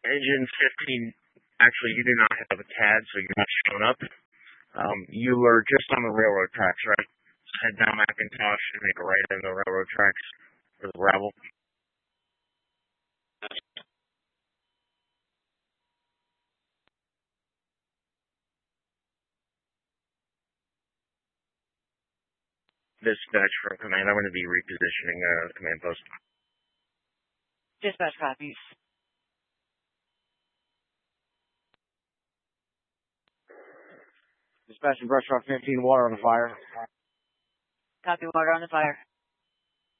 Engine 15, actually, you do not have a CAD, so you're not showing up. You were just on the railroad tracks, right? Head down McIntosh and make a right in the railroad tracks for the gravel. Dispatch from command. I'm going to be repositioning command post. Dispatch copies. Dispatching brush truck 15, water on the fire. Copy, water on the fire.